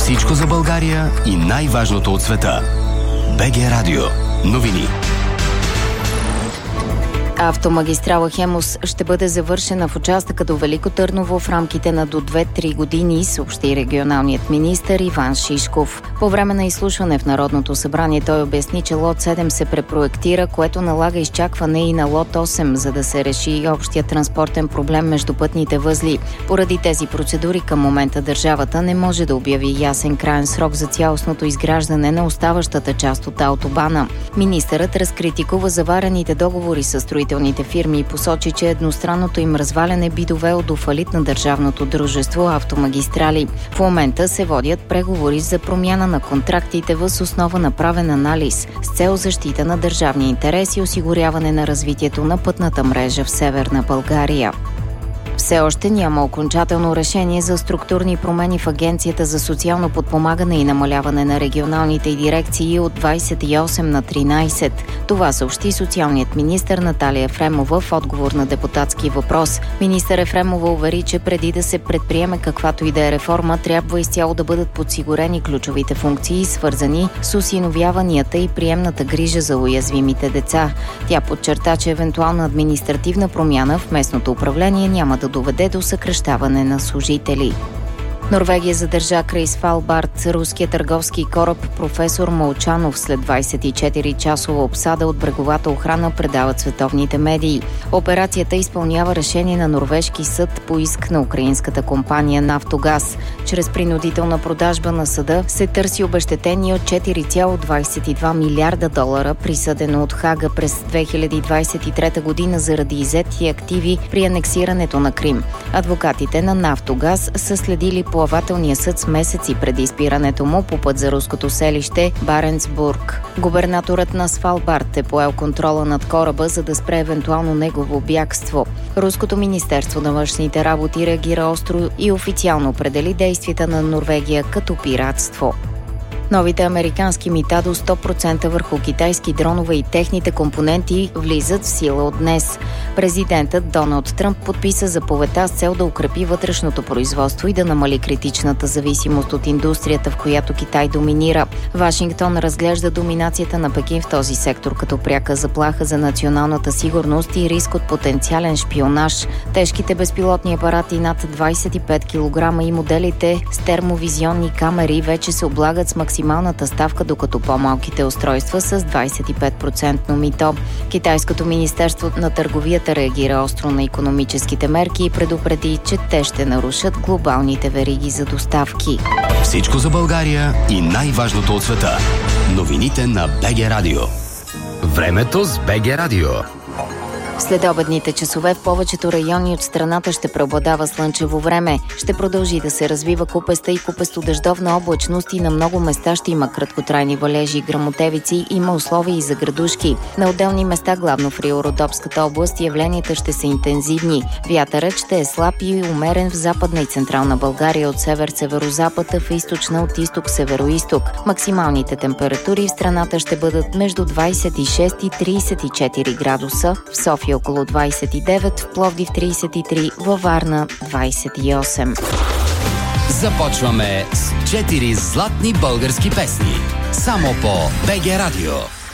Всичко за България и най-важното от света. БГ Радио. Новини. Автомагистрала Хемус ще бъде завършена в участъка до Велико Търново в рамките на до 2-3 години, съобщи регионалният министър Иван Шишков. По време на изслушване в Народното събрание той обясни, че лот 7 се препроектира, което налага изчакване и на лот 8, за да се реши общия транспортен проблем между пътните възли. Поради тези процедури към момента държавата не може да обяви ясен краен срок за цялостното изграждане на оставащата част от автобана. Министърът разкритикува заварените договори с строителните фирми и посочи, че едностранното им разваляне би довело до фалит на държавното дружество Автомагистрали. В момента се водят преговори за промяна на контрактите въз основа на правен анализ с цел защита на държавния интерес и осигуряване на развитието на пътната мрежа в Северна България. Все още няма окончателно решение за структурни промени в Агенцията за социално подпомагане и намаляване на регионалните дирекции от 28 на 13. Това съобщи социалният министър Наталия Ефремова в отговор на депутатски въпрос. Министър Ефремова увери, че преди да се предприеме каквато и да е реформа, трябва изцяло да бъдат подсигурени ключовите функции, свързани с осиновяванията и приемната грижа за уязвимите деца. Тя подчерта, че евентуална административна промяна в местното управление няма да доведе до съкращаване на служители. Норвегия задържа край Свалбард руския търговски кораб Професор Молчанов след 24-часова обсада от бреговата охрана, предават световните медии. Операцията изпълнява решение на норвежки съд по иск на украинската компания Нафтогаз. Чрез принудителна продажба на съда се търси обезщетение от 4,22 милиарда долара, присъдено от Хага през 2023 година заради иззети активи при анексирането на Крим. Адвокатите на Нафтогаз са следили плавателния съд с месеци преди спирането му по път за руското селище Баренцбург. Губернаторът на Свалбард е поел контрола над кораба, за да спре евентуално негово бягство. Руското министерство на външните работи реагира остро и официално определи действията на Норвегия като пиратство. Новите американски мита до 100% върху китайски дронове и техните компоненти влизат в сила от днес. Президентът Доналд Тръмп подписа заповедта с цел да укрепи вътрешното производство и да намали критичната зависимост от индустрията, в която Китай доминира. Вашингтон разглежда доминацията на Пекин в този сектор като пряка заплаха за националната сигурност и риск от потенциален шпионаж. Тежките безпилотни апарати над 25 кг и моделите с термовизионни камери вече се облагат с максималната ставка, докато по-малките устройства с 25% мито. Китайското министерство на търговията реагира остро на икономическите мерки и предупреди, че те ще нарушат глобалните вериги за доставки. Всичко за България и най-важното от света. Новините на БГ Радио. Времето с БГ Радио. След обедните часове в повечето райони от страната ще преобладава слънчево време. Ще продължи да се развива купеста и купесто-дъждовна облачност и на много места ще има краткотрайни валежи и гръмотевици, има условия и за градушки. На отделни места, главно в Рио-Родопската област, явленията ще са интензивни. Вятърът ще е слаб и умерен в Западна и Централна България от север-северозапад, а в източна от изток-североизток. Максималните температури в страната ще бъдат между 26 и 34 градуса, в София около 29, в Пловдив 33, във Варна 28. Започваме с 4 златни български песни. Само по БГ Радио.